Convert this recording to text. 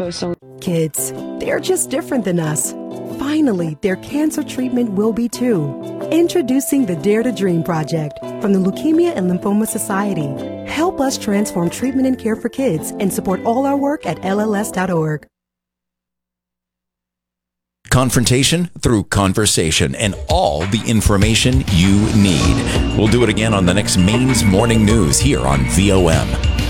Kids, they're just different than us. Finally, their cancer treatment will be too. Introducing the Dare to Dream Project from the Leukemia and Lymphoma Society. Help us transform treatment and care for kids and support all our work at LLS.org. Confrontation through conversation and all the information you need. We'll do it again on the next Maine's Morning News here on VOM.